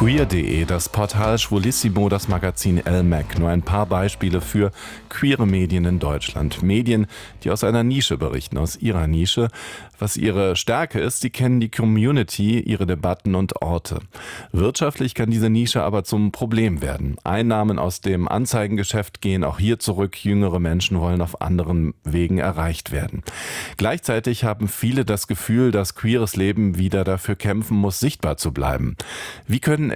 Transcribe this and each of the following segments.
Queer.de, das Portal Schwulissimo, das Magazin LMAC. Nur ein paar Beispiele für queere Medien in Deutschland. Medien, die aus einer Nische berichten, aus ihrer Nische. Was ihre Stärke ist, sie kennen die Community, ihre Debatten und Orte. Wirtschaftlich kann diese Nische aber zum Problem werden. Einnahmen aus dem Anzeigengeschäft gehen auch hier zurück. Jüngere Menschen wollen auf anderen Wegen erreicht werden. Gleichzeitig haben viele das Gefühl, dass queeres Leben wieder dafür kämpfen muss, sichtbar zu bleiben. Wie können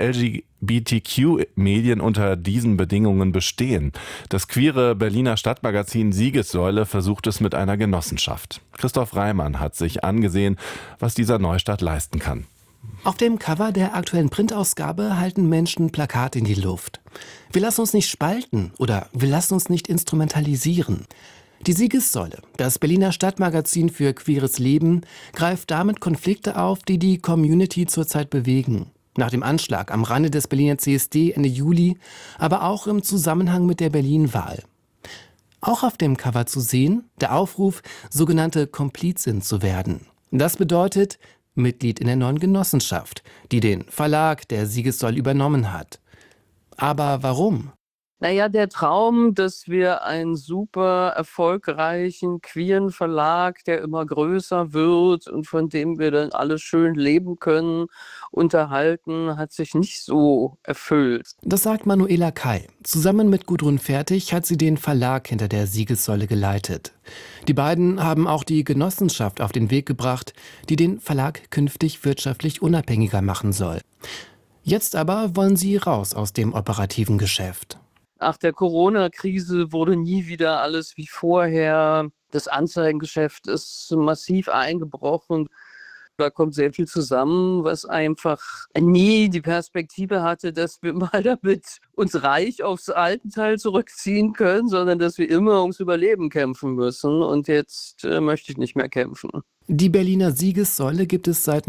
LGBTQ-Medien unter diesen Bedingungen bestehen? Das queere Berliner Stadtmagazin Siegessäule versucht es mit einer Genossenschaft. Christoph Reimann hat sich angesehen, was dieser Neustart leisten kann. Auf dem Cover der aktuellen Printausgabe halten Menschen Plakate in die Luft. Wir lassen uns nicht spalten oder wir lassen uns nicht instrumentalisieren. Die Siegessäule, das Berliner Stadtmagazin für queeres Leben, greift damit Konflikte auf, die die Community zurzeit bewegen. Nach dem Anschlag am Rande des Berliner CSD Ende Juli, aber auch im Zusammenhang mit der Berlin-Wahl. Auch auf dem Cover zu sehen, der Aufruf, sogenannte Komplizin zu werden. Das bedeutet Mitglied in der neuen Genossenschaft, die den Verlag der Siegessäule übernommen hat. Aber warum? Naja, der Traum, dass wir einen super erfolgreichen, queeren Verlag, der immer größer wird und von dem wir dann alle schön leben können, unterhalten, hat sich nicht so erfüllt. Das sagt Manuela Kai. Zusammen mit Gudrun Fertig hat sie den Verlag hinter der Siegessäule geleitet. Die beiden haben auch die Genossenschaft auf den Weg gebracht, die den Verlag künftig wirtschaftlich unabhängiger machen soll. Jetzt aber wollen sie raus aus dem operativen Geschäft. Nach der Corona-Krise wurde nie wieder alles wie vorher. Das Anzeigengeschäft ist massiv eingebrochen. Da kommt sehr viel zusammen, was einfach nie die Perspektive hatte, dass wir mal damit uns reich aufs Altenteil zurückziehen können, sondern dass wir immer ums Überleben kämpfen müssen. Und jetzt möchte ich nicht mehr kämpfen. Die Berliner Siegessäule gibt es seit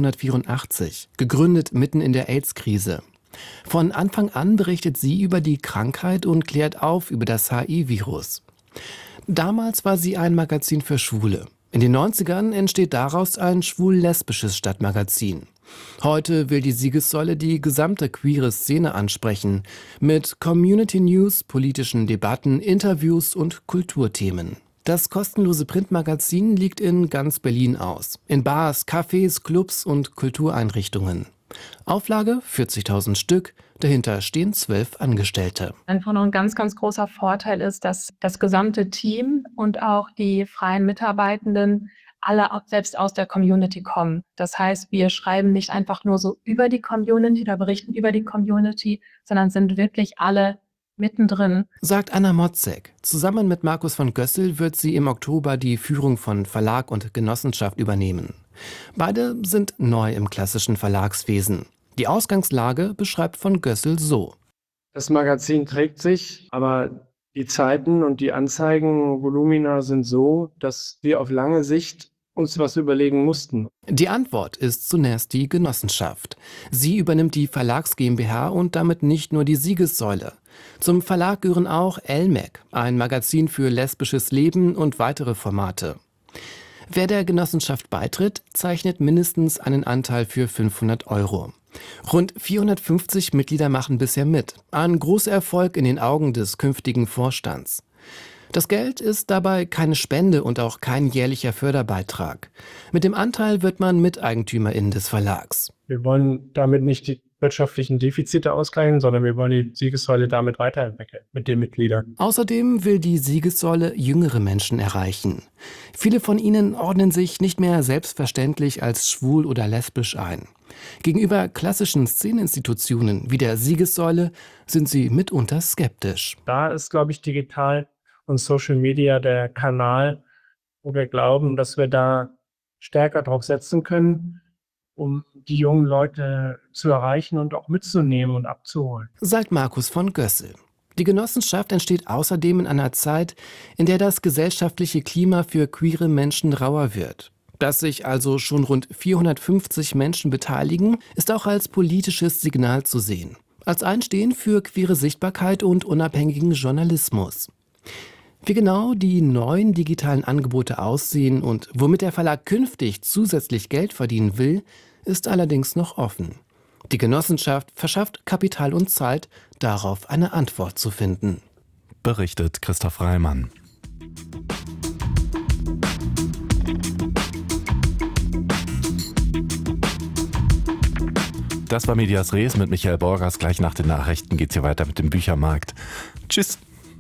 1984, gegründet mitten in der AIDS-Krise. Von Anfang an berichtet sie über die Krankheit und klärt auf über das HIV-Virus. Damals war sie ein Magazin für Schwule. In den 90ern entsteht daraus ein schwul-lesbisches Stadtmagazin. Heute will die Siegessäule die gesamte queere Szene ansprechen, mit Community News, politischen Debatten, Interviews und Kulturthemen. Das kostenlose Printmagazin liegt in ganz Berlin aus, in Bars, Cafés, Clubs und Kultureinrichtungen. Auflage 40.000 Stück, dahinter stehen 12 Angestellte. Einfach noch ein ganz, ganz großer Vorteil ist, dass das gesamte Team und auch die freien Mitarbeitenden alle selbst aus der Community kommen. Das heißt, wir schreiben nicht einfach nur so über die Community oder berichten über die Community, sondern sind wirklich alle mittendrin. Sagt Anna Motzek. Zusammen mit Markus von Gössel wird sie im Oktober die Führung von Verlag und Genossenschaft übernehmen. Beide sind neu im klassischen Verlagswesen. Die Ausgangslage beschreibt von Gössel so. Das Magazin trägt sich, aber die Zeiten und die Anzeigenvolumina sind so, dass wir auf lange Sicht uns was überlegen mussten. Die Antwort ist zunächst die Genossenschaft. Sie übernimmt die Verlags GmbH und damit nicht nur die Siegessäule. Zum Verlag gehören auch LMAC, ein Magazin für lesbisches Leben und weitere Formate. Wer der Genossenschaft beitritt, zeichnet mindestens einen Anteil für 500 €. Rund 450 Mitglieder machen bisher mit. Ein großer Erfolg in den Augen des künftigen Vorstands. Das Geld ist dabei keine Spende und auch kein jährlicher Förderbeitrag. Mit dem Anteil wird man Miteigentümerin des Verlags. Wir wollen damit nicht die wirtschaftlichen Defizite ausgleichen, sondern wir wollen die Siegessäule damit weiterentwickeln mit den Mitgliedern. Außerdem will die Siegessäule jüngere Menschen erreichen. Viele von ihnen ordnen sich nicht mehr selbstverständlich als schwul oder lesbisch ein. Gegenüber klassischen Szeneninstitutionen wie der Siegessäule sind sie mitunter skeptisch. Da ist, glaube ich, digital und Social Media der Kanal, wo wir glauben, dass wir da stärker drauf setzen können, um die jungen Leute zu erreichen und auch mitzunehmen und abzuholen. Sagt Markus von Gössel. Die Genossenschaft entsteht außerdem in einer Zeit, in der das gesellschaftliche Klima für queere Menschen rauer wird. Dass sich also schon rund 450 Menschen beteiligen, ist auch als politisches Signal zu sehen. Als Einstehen für queere Sichtbarkeit und unabhängigen Journalismus. Wie genau die neuen digitalen Angebote aussehen und womit der Verlag künftig zusätzlich Geld verdienen will, ist allerdings noch offen. Die Genossenschaft verschafft Kapital und Zeit, darauf eine Antwort zu finden. Berichtet Christoph Reimann. Das war Medias Res mit Michael Borgers. Gleich nach den Nachrichten geht's hier weiter mit dem Büchermarkt. Tschüss.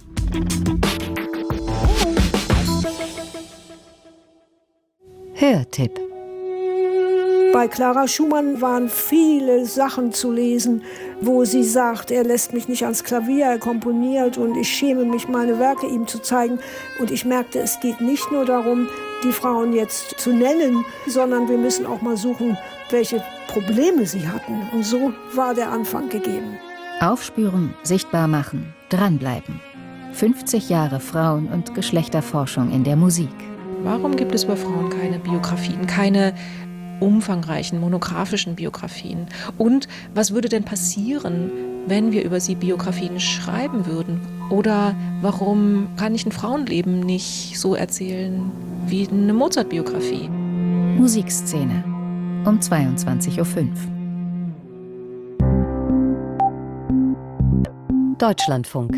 Hörtipp. Bei Clara Schumann waren viele Sachen zu lesen, wo sie sagt, er lässt mich nicht ans Klavier, er komponiert und ich schäme mich, meine Werke ihm zu zeigen. Und ich merkte, es geht nicht nur darum, die Frauen jetzt zu nennen, sondern wir müssen auch mal suchen, welche Probleme sie hatten. Und so war der Anfang gegeben. Aufspüren, sichtbar machen, dranbleiben. 50 Jahre Frauen- und Geschlechterforschung in der Musik. Warum gibt es über Frauen keine Biografien, keine umfangreichen, monografischen Biografien? Und was würde denn passieren, wenn wir über sie Biografien schreiben würden? Oder warum kann ich ein Frauenleben nicht so erzählen wie eine Mozart-Biografie? Musikszene um 22:05 Uhr. Deutschlandfunk.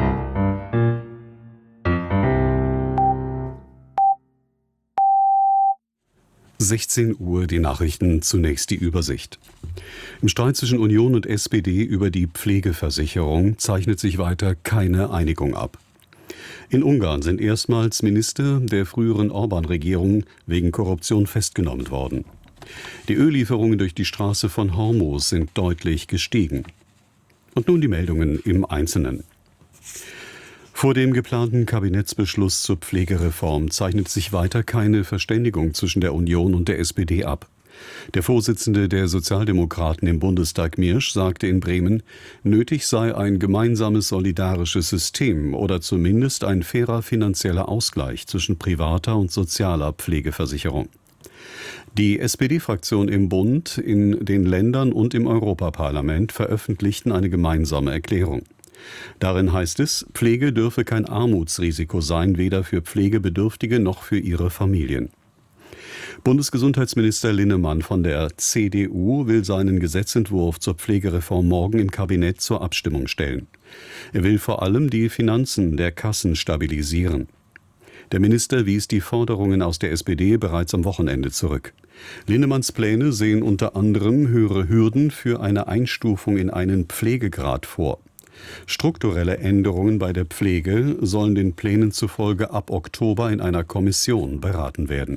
Uhr die Nachrichten, zunächst die Übersicht. Im Streit zwischen Union und SPD über die Pflegeversicherung zeichnet sich weiter keine Einigung ab. In Ungarn sind erstmals Minister der früheren Orbán-Regierung wegen Korruption festgenommen worden. Die Öllieferungen durch die Straße von Hormuz sind deutlich gestiegen. Und nun die Meldungen im Einzelnen. Vor dem geplanten Kabinettsbeschluss zur Pflegereform zeichnet sich weiter keine Verständigung zwischen der Union und der SPD ab. Der Vorsitzende der Sozialdemokraten im Bundestag, Mirsch, sagte in Bremen, nötig sei ein gemeinsames solidarisches System oder zumindest ein fairer finanzieller Ausgleich zwischen privater und sozialer Pflegeversicherung. Die SPD-Fraktion im Bund, in den Ländern und im Europaparlament veröffentlichten eine gemeinsame Erklärung. Darin heißt es, Pflege dürfe kein Armutsrisiko sein, weder für Pflegebedürftige noch für ihre Familien. Bundesgesundheitsminister Linnemann von der CDU will seinen Gesetzentwurf zur Pflegereform morgen im Kabinett zur Abstimmung stellen. Er will vor allem die Finanzen der Kassen stabilisieren. Der Minister wies die Forderungen aus der SPD bereits am Wochenende zurück. Linnemanns Pläne sehen unter anderem höhere Hürden für eine Einstufung in einen Pflegegrad vor. Strukturelle Änderungen bei der Pflege sollen den Plänen zufolge ab Oktober in einer Kommission beraten werden.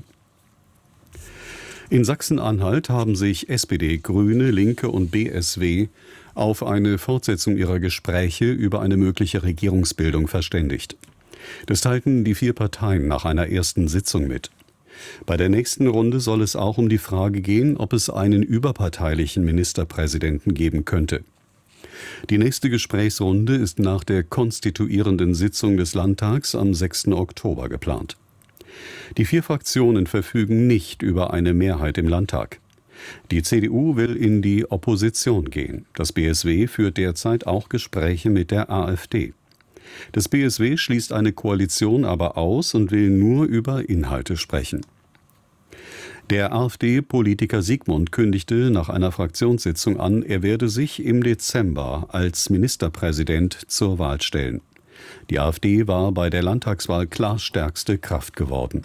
In Sachsen-Anhalt haben sich SPD, Grüne, Linke und BSW auf eine Fortsetzung ihrer Gespräche über eine mögliche Regierungsbildung verständigt. Das teilten die 4 Parteien nach einer ersten Sitzung mit. Bei der nächsten Runde soll es auch um die Frage gehen, ob es einen überparteilichen Ministerpräsidenten geben könnte. Die nächste Gesprächsrunde ist nach der konstituierenden Sitzung des Landtags am 6. Oktober geplant. Die 4 Fraktionen verfügen nicht über eine Mehrheit im Landtag. Die CDU will in die Opposition gehen. Das BSW führt derzeit auch Gespräche mit der AfD. Das BSW schließt eine Koalition aber aus und will nur über Inhalte sprechen. Der AfD-Politiker Siegmund kündigte nach einer Fraktionssitzung an, er werde sich im Dezember als Ministerpräsident zur Wahl stellen. Die AfD war bei der Landtagswahl klar stärkste Kraft geworden.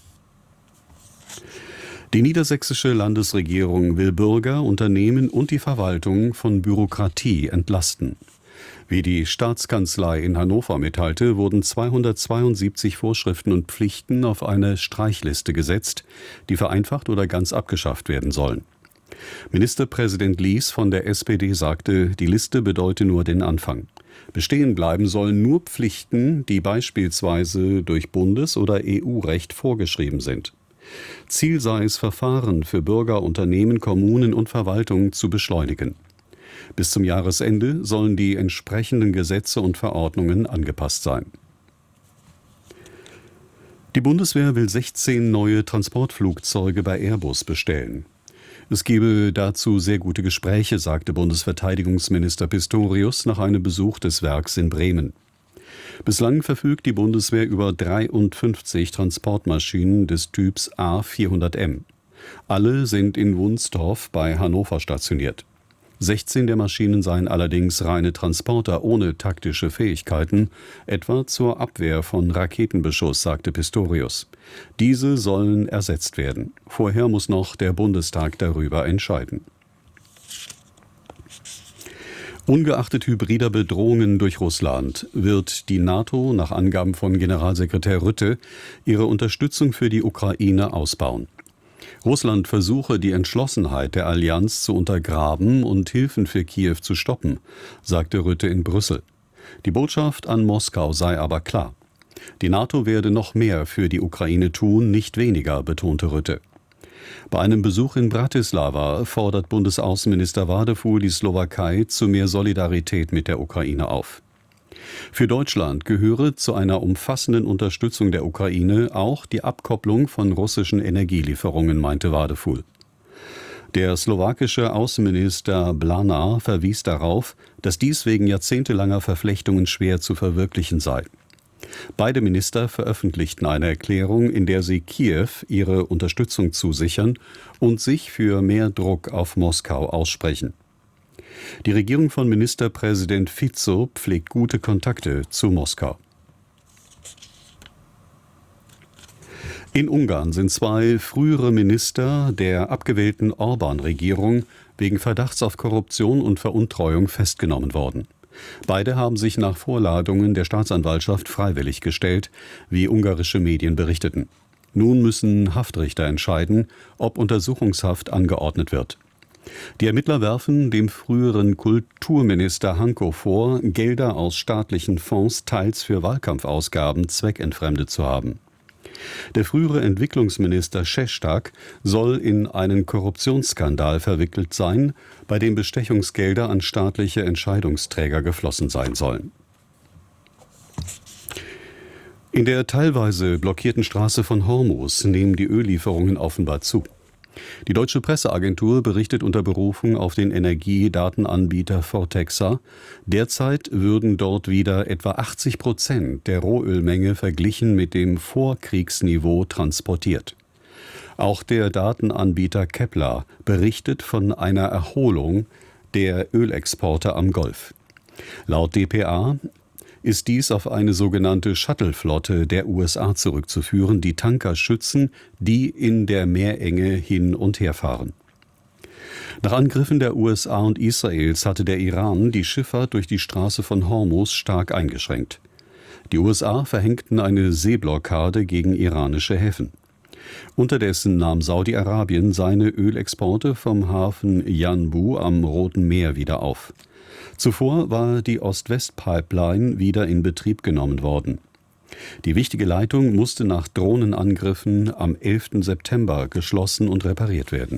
Die niedersächsische Landesregierung will Bürger, Unternehmen und die Verwaltung von Bürokratie entlasten. Wie die Staatskanzlei in Hannover mitteilte, wurden 272 Vorschriften und Pflichten auf eine Streichliste gesetzt, die vereinfacht oder ganz abgeschafft werden sollen. Ministerpräsident Lies von der SPD sagte, die Liste bedeute nur den Anfang. Bestehen bleiben sollen nur Pflichten, die beispielsweise durch Bundes- oder EU-Recht vorgeschrieben sind. Ziel sei es, Verfahren für Bürger, Unternehmen, Kommunen und Verwaltungen zu beschleunigen. Bis zum Jahresende sollen die entsprechenden Gesetze und Verordnungen angepasst sein. Die Bundeswehr will 16 neue Transportflugzeuge bei Airbus bestellen. Es gebe dazu sehr gute Gespräche, sagte Bundesverteidigungsminister Pistorius nach einem Besuch des Werks in Bremen. Bislang verfügt die Bundeswehr über 53 Transportmaschinen des Typs A400M. Alle sind in Wunstorf bei Hannover stationiert. 16 der Maschinen seien allerdings reine Transporter ohne taktische Fähigkeiten, etwa zur Abwehr von Raketenbeschuss, sagte Pistorius. Diese sollen ersetzt werden. Vorher muss noch der Bundestag darüber entscheiden. Ungeachtet hybrider Bedrohungen durch Russland wird die NATO nach Angaben von Generalsekretär Rutte ihre Unterstützung für die Ukraine ausbauen. Russland versuche, die Entschlossenheit der Allianz zu untergraben und Hilfen für Kiew zu stoppen, sagte Rutte in Brüssel. Die Botschaft an Moskau sei aber klar. Die NATO werde noch mehr für die Ukraine tun, nicht weniger, betonte Rutte. Bei einem Besuch in Bratislava fordert Bundesaußenminister Wadefuhl die Slowakei zu mehr Solidarität mit der Ukraine auf. Für Deutschland gehöre zu einer umfassenden Unterstützung der Ukraine auch die Abkopplung von russischen Energielieferungen, meinte Wadefuhl. Der slowakische Außenminister Blana verwies darauf, dass dies wegen jahrzehntelanger Verflechtungen schwer zu verwirklichen sei. Beide Minister veröffentlichten eine Erklärung, in der sie Kiew ihre Unterstützung zusichern und sich für mehr Druck auf Moskau aussprechen. Die Regierung von Ministerpräsident Fico pflegt gute Kontakte zu Moskau. In Ungarn sind 2 frühere Minister der abgewählten Orbán-Regierung wegen Verdachts auf Korruption und Veruntreuung festgenommen worden. Beide haben sich nach Vorladungen der Staatsanwaltschaft freiwillig gestellt, wie ungarische Medien berichteten. Nun müssen Haftrichter entscheiden, ob Untersuchungshaft angeordnet wird. Die Ermittler werfen dem früheren Kulturminister Hanko vor, Gelder aus staatlichen Fonds teils für Wahlkampfausgaben zweckentfremdet zu haben. Der frühere Entwicklungsminister Šestak soll in einen Korruptionsskandal verwickelt sein, bei dem Bestechungsgelder an staatliche Entscheidungsträger geflossen sein sollen. In der teilweise blockierten Straße von Hormuz nehmen die Öllieferungen offenbar zu. Die deutsche Presseagentur berichtet unter Berufung auf den Energiedatenanbieter Fortexa, derzeit würden dort wieder etwa 80% der Rohölmenge verglichen mit dem Vorkriegsniveau transportiert. Auch der Datenanbieter Kepler berichtet von einer Erholung der Ölexporte am Golf. Laut dpa ist dies auf eine sogenannte Shuttle-Flotte der USA zurückzuführen, die Tanker schützen, die in der Meerenge hin und her fahren. Nach Angriffen der USA und Israels hatte der Iran die Schifffahrt durch die Straße von Hormuz stark eingeschränkt. Die USA verhängten eine Seeblockade gegen iranische Häfen. Unterdessen nahm Saudi-Arabien seine Ölexporte vom Hafen Yanbu am Roten Meer wieder auf. Zuvor war die Ost-West-Pipeline wieder in Betrieb genommen worden. Die wichtige Leitung musste nach Drohnenangriffen am 11. September geschlossen und repariert werden.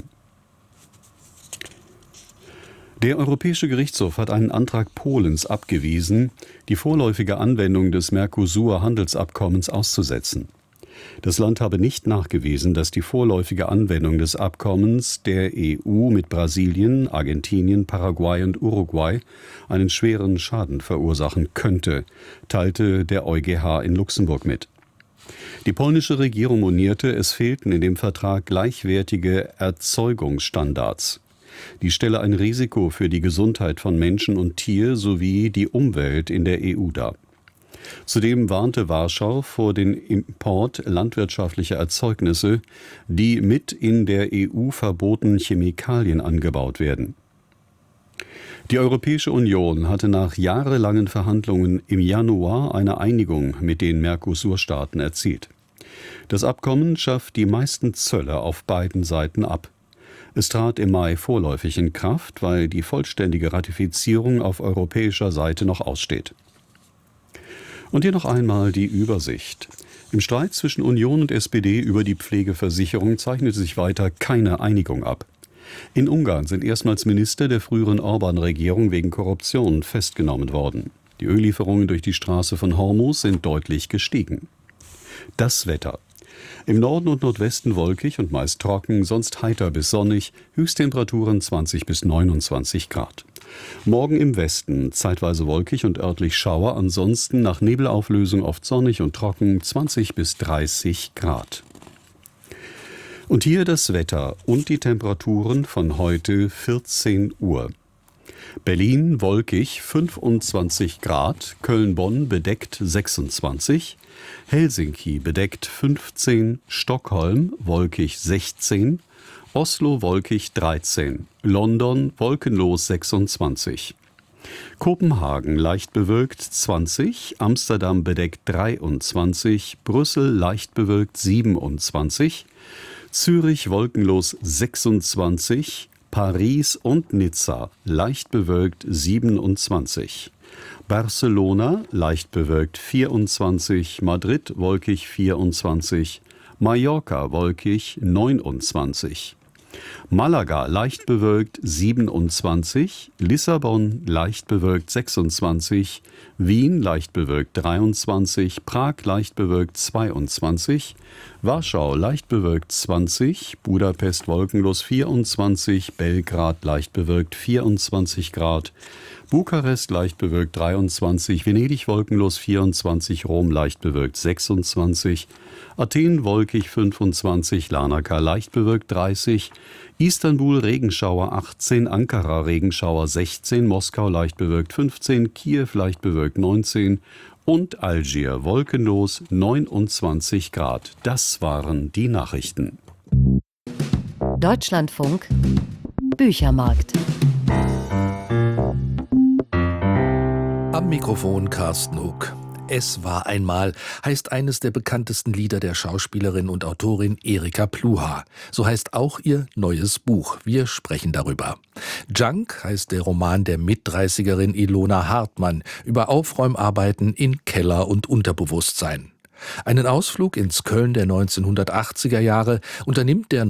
Der Europäische Gerichtshof hat einen Antrag Polens abgewiesen, die vorläufige Anwendung des Mercosur-Handelsabkommens auszusetzen. Das Land habe nicht nachgewiesen, dass die vorläufige Anwendung des Abkommens der EU mit Brasilien, Argentinien, Paraguay und Uruguay einen schweren Schaden verursachen könnte, teilte der EuGH in Luxemburg mit. Die polnische Regierung monierte, es fehlten in dem Vertrag gleichwertige Erzeugungsstandards. Die stelle ein Risiko für die Gesundheit von Menschen und Tier sowie die Umwelt in der EU dar. Zudem warnte Warschau vor dem Import landwirtschaftlicher Erzeugnisse, die mit in der EU verbotenen Chemikalien angebaut werden. Die Europäische Union hatte nach jahrelangen Verhandlungen im Januar eine Einigung mit den Mercosur-Staaten erzielt. Das Abkommen schafft die meisten Zölle auf beiden Seiten ab. Es trat im Mai vorläufig in Kraft, weil die vollständige Ratifizierung auf europäischer Seite noch aussteht. Und hier noch einmal die Übersicht. Im Streit zwischen Union und SPD über die Pflegeversicherung zeichnete sich weiter keine Einigung ab. In Ungarn sind erstmals Minister der früheren Orbán-Regierung wegen Korruption festgenommen worden. Die Öllieferungen durch die Straße von Hormuz sind deutlich gestiegen. Das Wetter. Im Norden und Nordwesten wolkig und meist trocken, sonst heiter bis sonnig, Höchsttemperaturen 20 bis 29 Grad. Morgen im Westen zeitweise wolkig und örtlich Schauer, ansonsten nach Nebelauflösung oft sonnig und trocken 20 bis 30 Grad. Und hier das Wetter und die Temperaturen von heute 14 Uhr. Berlin wolkig 25 Grad, Köln-Bonn bedeckt 26, Helsinki bedeckt 15, Stockholm wolkig 16, Oslo wolkig 13, London wolkenlos 26. Kopenhagen leicht bewölkt 20, Amsterdam bedeckt 23, Brüssel leicht bewölkt 27, Zürich wolkenlos 26, Paris und Nizza leicht bewölkt 27, Barcelona leicht bewölkt 24, Madrid wolkig 24, Mallorca wolkig 29, Malaga leicht bewölkt 27, Lissabon leicht bewölkt 26, Wien leicht bewölkt 23, Prag leicht bewölkt 22, Warschau leicht bewölkt 20, Budapest wolkenlos 24, Belgrad leicht bewölkt 24 Grad, Bukarest leicht bewölkt 23, Venedig wolkenlos 24, Rom leicht bewölkt 26, Athen wolkig 25, Larnaca leicht bewölkt 30, Istanbul Regenschauer 18, Ankara Regenschauer 16, Moskau leicht bewölkt 15, Kiew leicht bewölkt 19 und Algier wolkenlos 29 Grad. Das waren die Nachrichten. Deutschlandfunk Büchermarkt. Am Mikrofon Carsten Huck. Es war einmal heißt eines der bekanntesten Lieder der Schauspielerin und Autorin Erika Pluhar. So heißt auch ihr neues Buch. Wir sprechen darüber. Junk heißt der Roman der Mit-30erin Ilona Hartmann über Aufräumarbeiten in Keller und Unterbewusstsein. Einen Ausflug ins Köln der 1980er Jahre unternimmt der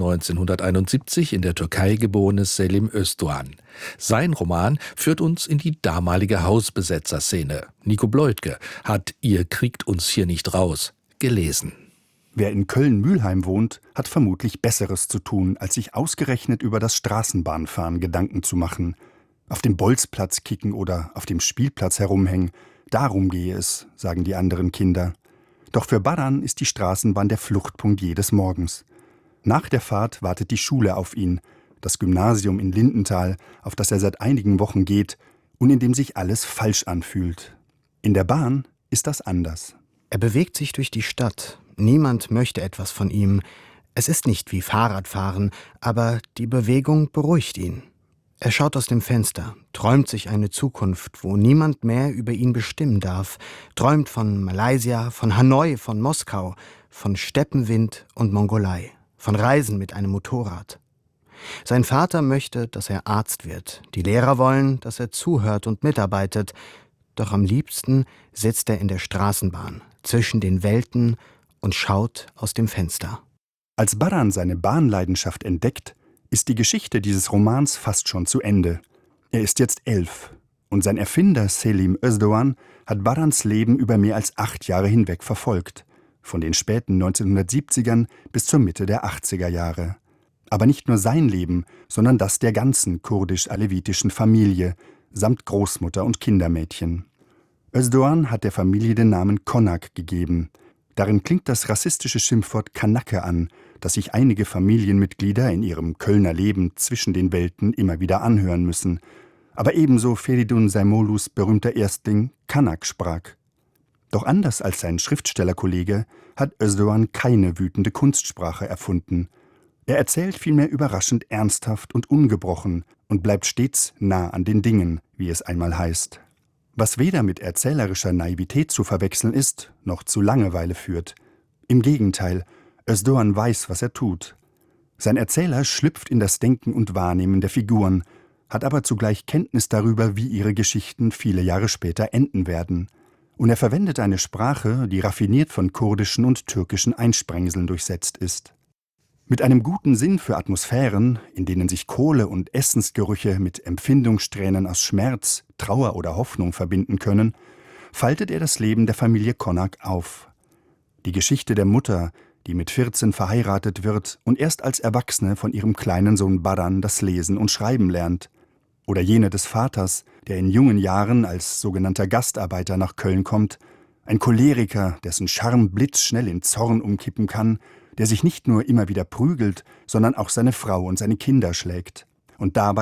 1971 in der Türkei geborene Selim Özdoğan. Sein Roman führt uns in die damalige Hausbesetzerszene. Nico Bleutke hat Ihr kriegt uns hier nicht raus gelesen. Wer in Köln-Mülheim wohnt, hat vermutlich Besseres zu tun, als sich ausgerechnet über das Straßenbahnfahren Gedanken zu machen. Auf dem Bolzplatz kicken oder auf dem Spielplatz herumhängen. Darum gehe es, sagen die anderen Kinder. Doch für Baran ist die Straßenbahn der Fluchtpunkt jedes Morgens. Nach der Fahrt wartet die Schule auf ihn, das Gymnasium in Lindenthal, auf das er seit einigen Wochen geht und in dem sich alles falsch anfühlt. In der Bahn ist das anders. Er bewegt sich durch die Stadt. Niemand möchte etwas von ihm. Es ist nicht wie Fahrradfahren, aber die Bewegung beruhigt ihn. Er schaut aus dem Fenster, träumt sich eine Zukunft, wo niemand mehr über ihn bestimmen darf, träumt von Malaysia, von Hanoi, von Moskau, von Steppenwind und Mongolei, von Reisen mit einem Motorrad. Sein Vater möchte, dass er Arzt wird. Die Lehrer wollen, dass er zuhört und mitarbeitet. Doch am liebsten sitzt er in der Straßenbahn, zwischen den Welten und schaut aus dem Fenster. Als Baran seine Bahnleidenschaft entdeckt, ist die Geschichte dieses Romans fast schon zu Ende. Er ist jetzt 11 und sein Erfinder Selim Özdoğan hat Barans Leben über mehr als 8 Jahre hinweg verfolgt, von den späten 1970ern bis zur Mitte der 80er Jahre. Aber nicht nur sein Leben, sondern das der ganzen kurdisch-alevitischen Familie, samt Großmutter und Kindermädchen. Özdoğan hat der Familie den Namen Konak gegeben. Darin klingt das rassistische Schimpfwort Kanake an, das sich einige Familienmitglieder in ihrem Kölner Leben zwischen den Welten immer wieder anhören müssen. Aber ebenso Feridun Zaimolus berühmter Erstling Kanak sprach. Doch anders als sein Schriftstellerkollege hat Özdoğan keine wütende Kunstsprache erfunden. Er erzählt vielmehr überraschend ernsthaft und ungebrochen und bleibt stets nah an den Dingen, wie es einmal heißt. Was weder mit erzählerischer Naivität zu verwechseln ist, noch zu Langeweile führt. Im Gegenteil, Özdoğan weiß, was er tut. Sein Erzähler schlüpft in das Denken und Wahrnehmen der Figuren, hat aber zugleich Kenntnis darüber, wie ihre Geschichten viele Jahre später enden werden. Und er verwendet eine Sprache, die raffiniert von kurdischen und türkischen Einsprengseln durchsetzt ist. Mit einem guten Sinn für Atmosphären, in denen sich Kohle und Essensgerüche mit Empfindungssträhnen aus Schmerz, Trauer oder Hoffnung verbinden können, faltet er das Leben der Familie Konak auf. Die Geschichte der Mutter, die mit 14 verheiratet wird und erst als Erwachsene von ihrem kleinen Sohn Baran das Lesen und Schreiben lernt. Oder jene des Vaters, der in jungen Jahren als sogenannter Gastarbeiter nach Köln kommt, ein Choleriker, dessen Charme blitzschnell in Zorn umkippen kann, der sich nicht nur immer wieder prügelt, sondern auch seine Frau und seine Kinder schlägt und dabei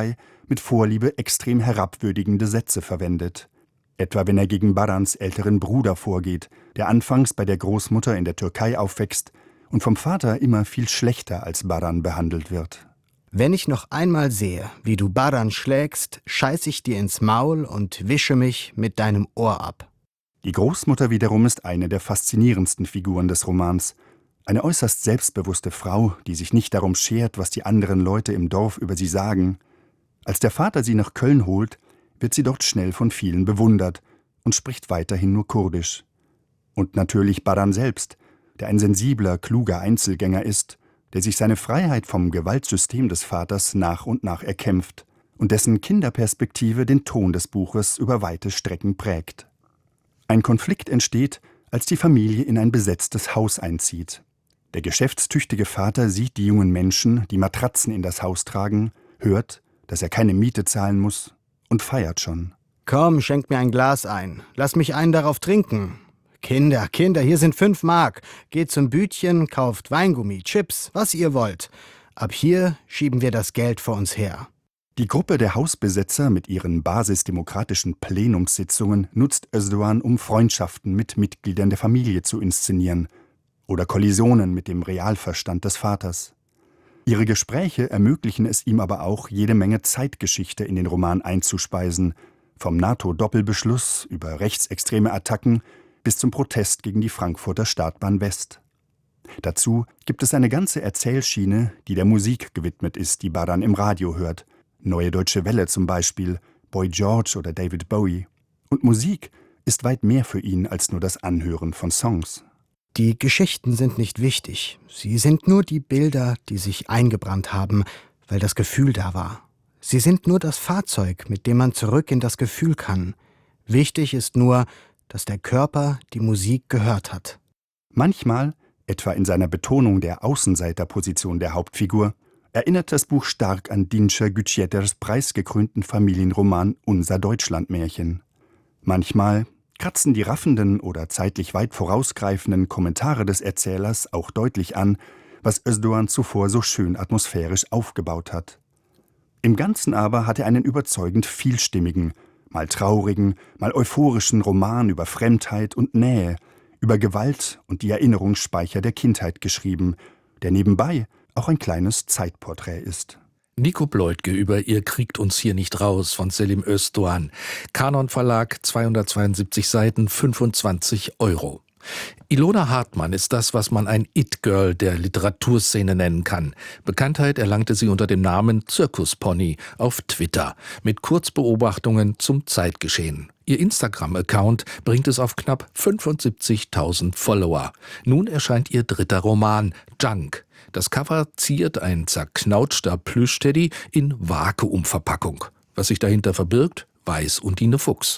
mit Vorliebe extrem herabwürdigende Sätze verwendet. Etwa wenn er gegen Barans älteren Bruder vorgeht, der anfangs bei der Großmutter in der Türkei aufwächst und vom Vater immer viel schlechter als Baran behandelt wird. Wenn ich noch einmal sehe, wie du Baran schlägst, scheiß ich dir ins Maul und wische mich mit deinem Ohr ab. Die Großmutter wiederum ist eine der faszinierendsten Figuren des Romans. Eine äußerst selbstbewusste Frau, die sich nicht darum schert, was die anderen Leute im Dorf über sie sagen. Als der Vater sie nach Köln holt, wird sie dort schnell von vielen bewundert und spricht weiterhin nur Kurdisch. Und natürlich Baran selbst, der ein sensibler, kluger Einzelgänger ist, der sich seine Freiheit vom Gewaltsystem des Vaters nach und nach erkämpft und dessen Kinderperspektive den Ton des Buches über weite Strecken prägt. Ein Konflikt entsteht, als die Familie in ein besetztes Haus einzieht. Der geschäftstüchtige Vater sieht die jungen Menschen, die Matratzen in das Haus tragen, hört, dass er keine Miete zahlen muss und feiert schon. Komm, schenk mir ein Glas ein. Lass mich einen darauf trinken. Kinder, hier sind 5 Mark. Geht zum Bütchen, kauft Weingummi, Chips, was ihr wollt. Ab hier schieben wir das Geld vor uns her. Die Gruppe der Hausbesetzer mit ihren basisdemokratischen Plenumssitzungen nutzt Özdoğan, um Freundschaften mit Mitgliedern der Familie zu inszenieren oder Kollisionen mit dem Realverstand des Vaters. Ihre Gespräche ermöglichen es ihm aber auch, jede Menge Zeitgeschichte in den Roman einzuspeisen, vom NATO-Doppelbeschluss über rechtsextreme Attacken bis zum Protest gegen die Frankfurter Startbahn West. Dazu gibt es eine ganze Erzählschiene, die der Musik gewidmet ist, die Baran im Radio hört. Neue Deutsche Welle zum Beispiel, Boy George oder David Bowie. Und Musik ist weit mehr für ihn als nur das Anhören von Songs. Die Geschichten sind nicht wichtig. Sie sind nur die Bilder, die sich eingebrannt haben, weil das Gefühl da war. Sie sind nur das Fahrzeug, mit dem man zurück in das Gefühl kann. Wichtig ist nur, dass der Körper die Musik gehört hat. Manchmal, etwa in seiner Betonung der Außenseiterposition der Hauptfigur, erinnert das Buch stark an Dinçer Güçyeters preisgekrönten Familienroman Unser Deutschlandmärchen. Manchmal kratzen die raffenden oder zeitlich weit vorausgreifenden Kommentare des Erzählers auch deutlich an, was Özdoğan zuvor so schön atmosphärisch aufgebaut hat. Im Ganzen aber hat er einen überzeugend vielstimmigen, mal traurigen, mal euphorischen Roman über Fremdheit und Nähe, über Gewalt und die Erinnerungsspeicher der Kindheit geschrieben, der nebenbei auch ein kleines Zeitporträt ist. Nico Bleutke über Ihr kriegt uns hier nicht raus von Selim Özdoğan. Kanon Verlag, 272 Seiten, 25 €. Ilona Hartmann ist das, was man ein It-Girl der Literaturszene nennen kann. Bekanntheit erlangte sie unter dem Namen Zirkuspony auf Twitter mit Kurzbeobachtungen zum Zeitgeschehen. Ihr Instagram-Account bringt es auf knapp 75.000 Follower. Nun erscheint ihr 3. Roman, Junk. Das Cover ziert ein zerknautschter Plüschteddy in Vakuumverpackung. Was sich dahinter verbirgt, weiß Undine Fuchs.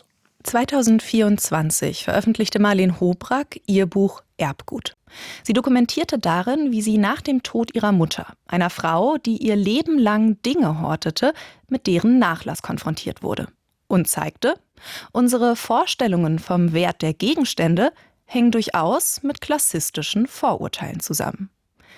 2024 veröffentlichte Marleen Hobrack ihr Buch Erbgut. Sie dokumentierte darin, wie sie nach dem Tod ihrer Mutter, einer Frau, die ihr Leben lang Dinge hortete, mit deren Nachlass konfrontiert wurde. Und zeigte, unsere Vorstellungen vom Wert der Gegenstände hängen durchaus mit klassistischen Vorurteilen zusammen.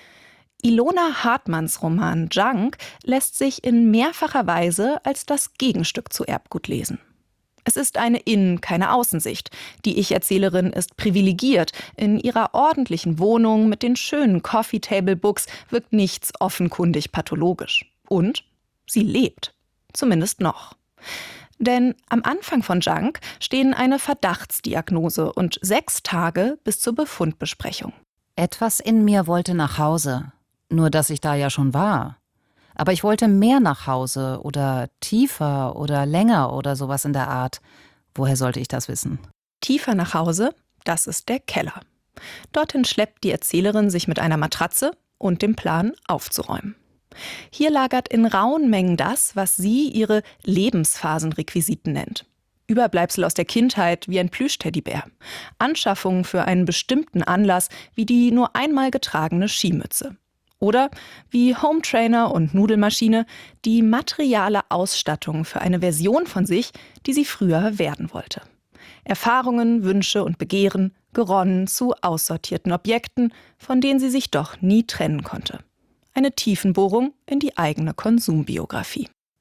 Ilona Hartmanns Roman Junk lässt sich in mehrfacher Weise als das Gegenstück zu Erbgut lesen. Es ist eine Innen-, keine Außensicht. Die Ich-Erzählerin ist privilegiert. In ihrer ordentlichen Wohnung mit den schönen Coffee-Table-Books wirkt nichts offenkundig pathologisch. Und sie lebt. Zumindest noch. Denn am Anfang von Junk stehen eine Verdachtsdiagnose und 6 Tage bis zur Befundbesprechung. Etwas in mir wollte nach Hause. Nur dass ich da ja schon war. Aber ich wollte mehr nach Hause oder tiefer oder länger oder sowas in der Art. Woher sollte ich das wissen? Tiefer nach Hause, das ist der Keller. Dorthin schleppt die Erzählerin sich mit einer Matratze und dem Plan aufzuräumen. Hier lagert in rauen Mengen das, was sie ihre Lebensphasenrequisiten nennt. Überbleibsel aus der Kindheit wie ein Plüschteddybär. Anschaffungen für einen bestimmten Anlass wie die nur einmal getragene Skimütze. Oder wie Hometrainer und Nudelmaschine die materiale Ausstattung für eine Version von sich, die sie früher werden wollte. Erfahrungen, Wünsche und Begehren geronnen zu aussortierten Objekten, von denen sie sich doch nie trennen konnte. Eine Tiefenbohrung in die eigene Konsumbiografie.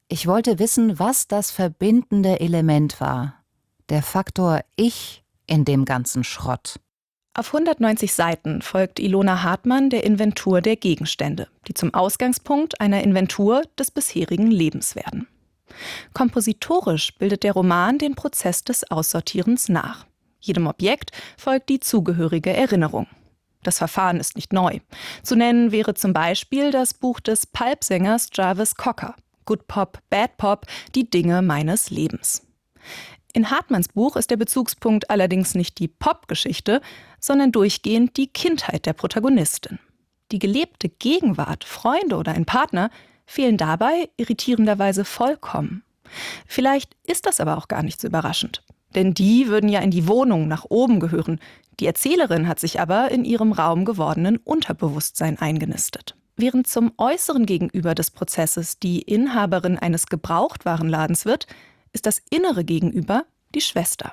Ich wollte wissen, was das verbindende Element war. Der Faktor Ich in dem ganzen Schrott. Auf 190 Seiten folgt Ilona Hartmann der Inventur der Gegenstände, die zum Ausgangspunkt einer Inventur des bisherigen Lebens werden. Kompositorisch bildet der Roman den Prozess des Aussortierens nach. Jedem Objekt folgt die zugehörige Erinnerung. Das Verfahren ist nicht neu. Zu nennen wäre zum Beispiel das Buch des Pulp-Sängers Jarvis Cocker, Good Pop, Bad Pop, die Dinge meines Lebens. In Hartmanns Buch ist der Bezugspunkt allerdings nicht die Pop-Geschichte, sondern durchgehend die Kindheit der Protagonistin. Die gelebte Gegenwart, Freunde oder ein Partner fehlen dabei irritierenderweise vollkommen. Vielleicht ist das aber auch gar nicht so überraschend. Denn die würden ja in die Wohnung nach oben gehören. Die Erzählerin hat sich aber in ihrem Raum gewordenen Unterbewusstsein eingenistet. Während zum äußeren Gegenüber des Prozesses die Inhaberin eines Gebrauchtwarenladens wird, ist das innere Gegenüber die Schwester.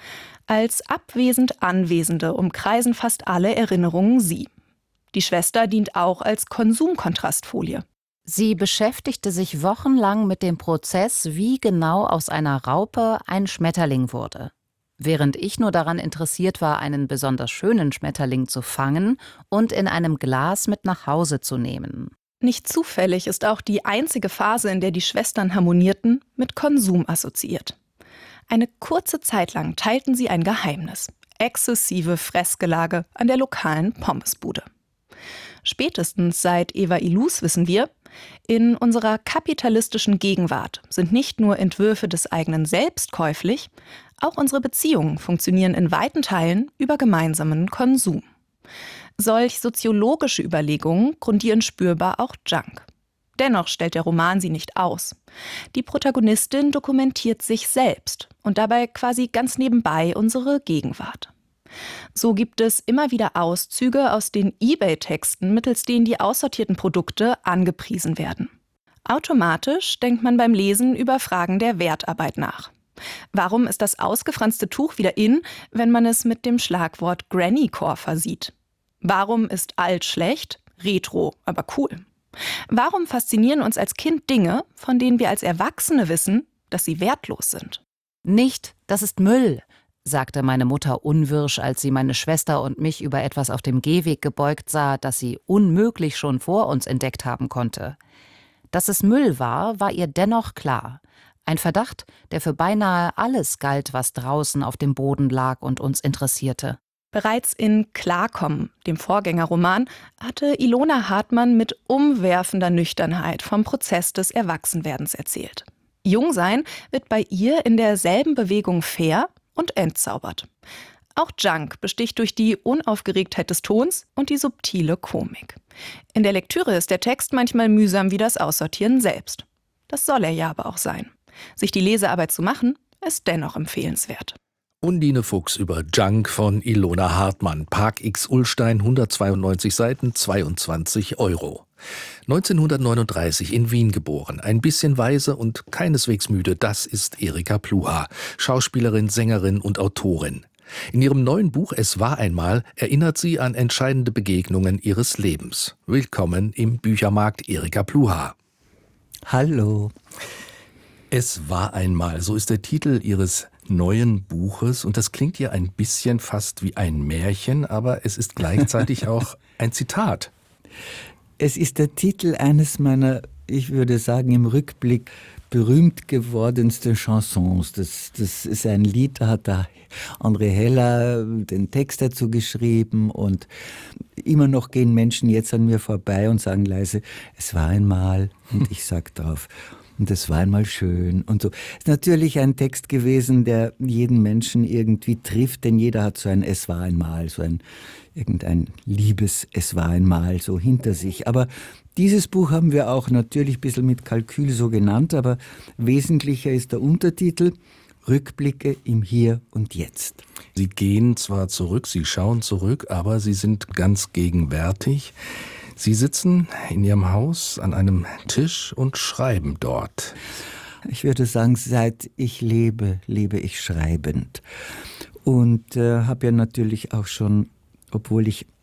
Als abwesend Anwesende umkreisen fast alle Erinnerungen sie. Die Schwester dient auch als Konsumkontrastfolie. Sie beschäftigte sich wochenlang mit dem Prozess, wie genau aus einer Raupe ein Schmetterling wurde. Während ich nur daran interessiert war, einen besonders schönen Schmetterling zu fangen und in einem Glas mit nach Hause zu nehmen. Nicht zufällig ist auch die einzige Phase, in der die Schwestern harmonierten, mit Konsum assoziiert. Eine kurze Zeit lang teilten sie ein Geheimnis: exzessive Fressgelage an der lokalen Pommesbude. Spätestens seit Eva Illouz wissen wir, in unserer kapitalistischen Gegenwart sind nicht nur Entwürfe des eigenen Selbst käuflich, auch unsere Beziehungen funktionieren in weiten Teilen über gemeinsamen Konsum. Solch soziologische Überlegungen grundieren spürbar auch Junk. Dennoch stellt der Roman sie nicht aus. Die Protagonistin dokumentiert sich selbst und dabei quasi ganz nebenbei unsere Gegenwart. So gibt es immer wieder Auszüge aus den eBay-Texten, mittels denen die aussortierten Produkte angepriesen werden. Automatisch denkt man beim Lesen über Fragen der Wertarbeit nach. Warum ist das ausgefranste Tuch wieder in, wenn man es mit dem Schlagwort Grannycore versieht? Warum ist alt schlecht, retro aber cool? Warum faszinieren uns als Kind Dinge, von denen wir als Erwachsene wissen, dass sie wertlos sind? Nicht, das ist Müll, sagte meine Mutter unwirsch, als sie meine Schwester und mich über etwas auf dem Gehweg gebeugt sah, das sie unmöglich schon vor uns entdeckt haben konnte. Dass es Müll war, war ihr dennoch klar. Ein Verdacht, der für beinahe alles galt, was draußen auf dem Boden lag und uns interessierte. Bereits in Klarkommen, dem Vorgängerroman, hatte Ilona Hartmann mit umwerfender Nüchternheit vom Prozess des Erwachsenwerdens erzählt. Jungsein wird bei ihr in derselben Bewegung fair und entzaubert. Auch Junk besticht durch die Unaufgeregtheit des Tons und die subtile Komik. In der Lektüre ist der Text manchmal mühsam wie das Aussortieren selbst. Das soll er ja aber auch sein. Sich die Lesearbeit zu machen, ist dennoch empfehlenswert. Undine Fuchs über Junk von Ilona Hartmann. Park X Ullstein, 192 Seiten, 22 €. 1939 in Wien geboren. Ein bisschen weise und keineswegs müde, das ist Erika Pluhar. Schauspielerin, Sängerin und Autorin. In ihrem neuen Buch »Es war einmal« erinnert sie an entscheidende Begegnungen ihres Lebens. Willkommen im Büchermarkt, Erika Pluhar. Hallo. »Es war einmal«, so ist der Titel ihres neuen Buches. Und das klingt hier ein bisschen fast wie ein Märchen, aber es ist gleichzeitig auch ein Zitat. Es ist der Titel eines meiner, ich würde sagen, im Rückblick berühmt gewordensten Chansons. Das ist ein Lied, da hat der André Heller den Text dazu geschrieben und immer noch gehen Menschen jetzt an mir vorbei und sagen leise, es war einmal, und ich sag drauf, und es war einmal schön und so. Ist natürlich ein Text gewesen, der jeden Menschen irgendwie trifft, denn jeder hat so ein Es war einmal, so irgendein liebes Es war einmal so hinter sich. Aber dieses Buch haben wir auch natürlich ein bisschen mit Kalkül so genannt, aber wesentlicher ist der Untertitel Rückblicke im Hier und Jetzt. Sie gehen zwar zurück, Sie schauen zurück, aber Sie sind ganz gegenwärtig. Sie sitzen in Ihrem Haus an einem Tisch und schreiben dort. Ich würde sagen, seit ich lebe ich schreibend. Und habe ja natürlich auch schon, obwohl ich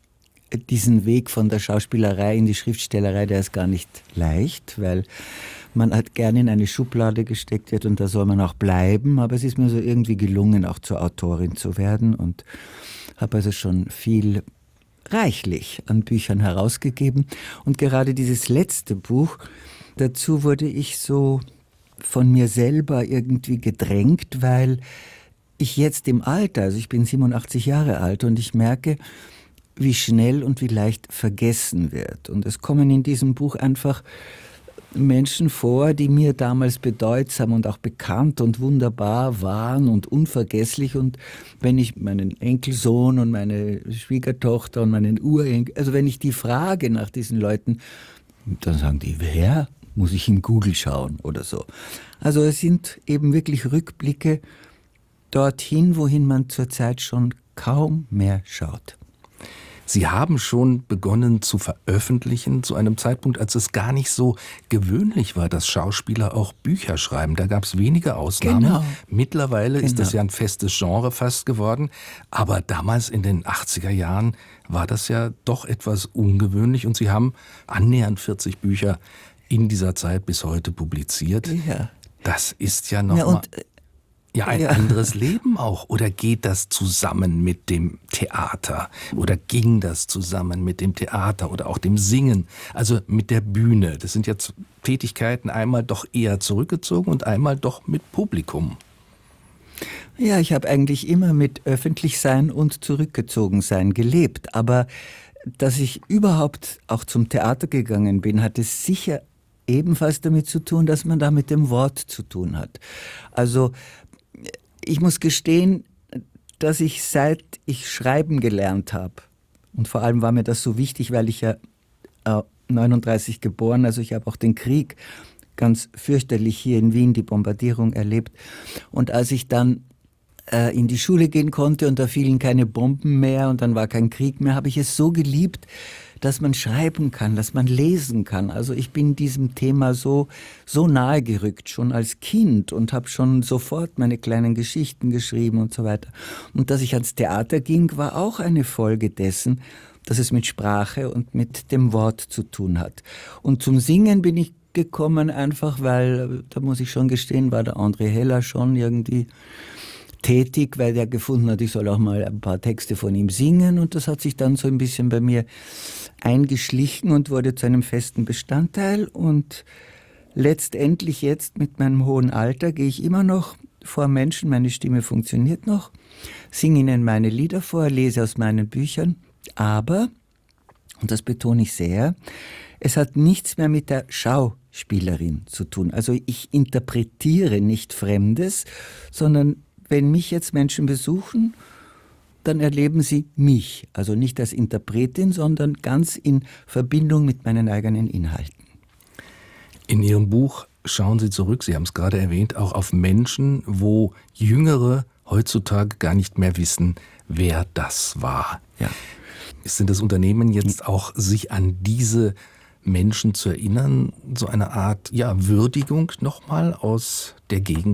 diesen Weg von der Schauspielerei in die Schriftstellerei, der ist gar nicht leicht, weil man halt gerne in eine Schublade gesteckt wird und da soll man auch bleiben. Aber es ist mir so irgendwie gelungen, auch zur Autorin zu werden und habe also schon viel reichlich an Büchern herausgegeben. Und gerade dieses letzte Buch, dazu wurde ich so von mir selber irgendwie gedrängt, weil ich jetzt im Alter, also ich bin 87 Jahre alt und ich merke, wie schnell und wie leicht vergessen wird. Und es kommen in diesem Buch einfach Menschen vor, die mir damals bedeutsam und auch bekannt und wunderbar waren und unvergesslich. Und wenn ich meinen Enkelsohn und meine Schwiegertochter und meinen Urenkel, also wenn ich die frage nach diesen Leuten, dann sagen die, wer? Muss ich in Google schauen oder so. Also es sind eben wirklich Rückblicke dorthin, wohin man zurzeit schon kaum mehr schaut. Sie haben schon begonnen zu veröffentlichen, zu einem Zeitpunkt, als es gar nicht so gewöhnlich war, dass Schauspieler auch Bücher schreiben. Da gab es wenige Ausnahmen. Genau. Mittlerweile ist das ja ein festes Genre fast geworden. Aber damals in den 80er Jahren war das ja doch etwas ungewöhnlich. Und Sie haben annähernd 40 Bücher in dieser Zeit bis heute publiziert. Ja. Das ist ja nochmal... Ja, ein anderes Leben auch. Oder geht das zusammen mit dem Theater? Oder ging das zusammen mit dem Theater oder auch dem Singen? Also mit der Bühne. Das sind jetzt Tätigkeiten einmal doch eher zurückgezogen und einmal doch mit Publikum. Ja, ich habe eigentlich immer mit Öffentlichsein und Zurückgezogensein gelebt. Aber dass ich überhaupt auch zum Theater gegangen bin, hat es sicher ebenfalls damit zu tun, dass man da mit dem Wort zu tun hat. Also ich muss gestehen, dass ich seit ich schreiben gelernt habe, und vor allem war mir das so wichtig, weil ich ja 39 geboren, also ich habe auch den Krieg ganz fürchterlich hier in Wien, die Bombardierung erlebt. Und als ich dann in die Schule gehen konnte und da fielen keine Bomben mehr und dann war kein Krieg mehr, habe ich es so geliebt, dass man schreiben kann, dass man lesen kann. Also ich bin diesem Thema so nahe gerückt, schon als Kind, und habe schon sofort meine kleinen Geschichten geschrieben und so weiter. Und dass ich ans Theater ging, war auch eine Folge dessen, dass es mit Sprache und mit dem Wort zu tun hat. Und zum Singen bin ich gekommen einfach, weil, da muss ich schon gestehen, war der André Heller schon irgendwie tätig, weil der gefunden hat, ich soll auch mal ein paar Texte von ihm singen, und das hat sich dann so ein bisschen bei mir eingeschlichen und wurde zu einem festen Bestandteil. Und letztendlich jetzt mit meinem hohen Alter gehe ich immer noch vor Menschen, meine Stimme funktioniert noch, singe ihnen meine Lieder vor, lese aus meinen Büchern, aber, und das betone ich sehr, es hat nichts mehr mit der Schauspielerin zu tun. Also ich interpretiere nicht Fremdes, sondern wenn mich jetzt Menschen besuchen, dann erleben sie mich, also nicht als Interpretin, sondern ganz in Verbindung mit meinen eigenen Inhalten. In Ihrem Buch schauen Sie zurück, Sie haben es gerade erwähnt, auch auf Menschen, wo Jüngere heutzutage gar nicht mehr wissen, wer das war. Ja. Sind das Unternehmen jetzt auch, sich an diese Menschen zu erinnern, so eine Art Würdigung nochmal aus der Gegend